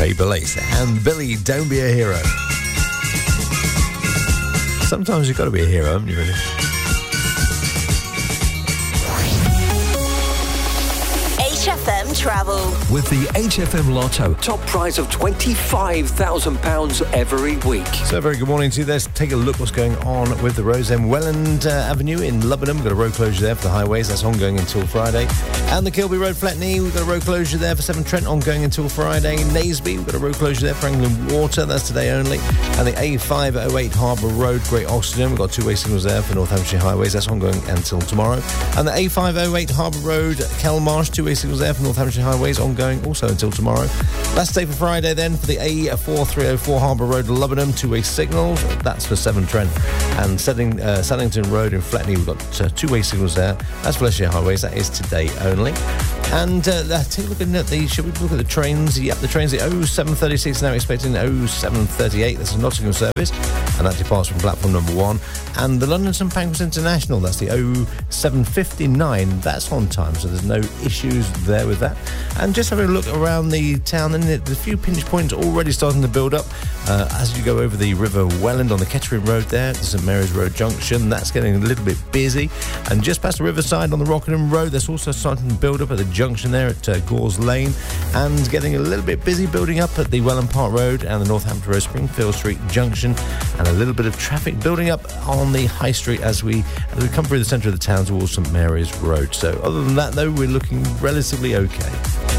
Paper Lace and Billy, Don't Be a Hero. Sometimes you've got to be a hero, haven't you, really? HFM Travel. With the HFM Lotto, top prize of £25,000 every week. So, very good morning to you. Let's take a look what's going on with the roads. Welland Avenue in Lubbock, we've got a road closure there for the highways. That's ongoing until Friday. And the Kilby Road, Fletney, we've got a road closure there for Severn Trent, ongoing until Friday. Naseby, we've got a road closure there for England Water. That's today only. And the A508 Harbour Road, Great Oxenden, we've got two-way signals there for Northamptonshire highways. That's ongoing until tomorrow. And the A508 Harbour Road, Kelmarsh, two-way signals there for Northamptonshire highways, ongoing also until tomorrow. Last day for Friday then for the A4304 Harbour Road, Lubbock, two-way signals. That's for Severn Trent. And Saddington Road in Fletney, we've got two-way signals there. That's for Leicestershire highways. That is today only. And take a look at should we look at the trains? Yep, the trains, the 0736 now expecting 0738. That's a Nottingham service, and that departs from platform number 1. And the London St Pancras International, that's the 0759. That's on time, so there's no issues there with that. And just having a look around the town, and there's a few pinch points already starting to build up as you go over the River Welland on the Kettering Road there, the St Mary's Road Junction. That's getting a little bit busy. And just past the Riverside on the Rockingham Road, that's also starting to build up at the junction there at Gores Lane, and getting a little bit busy building up at the Welland Park Road and the Northampton Road Springfield Street Junction, and a little bit of traffic building up on the High Street as we come through the centre of the town towards St Mary's Road. So other than that, though, we're looking relatively okay.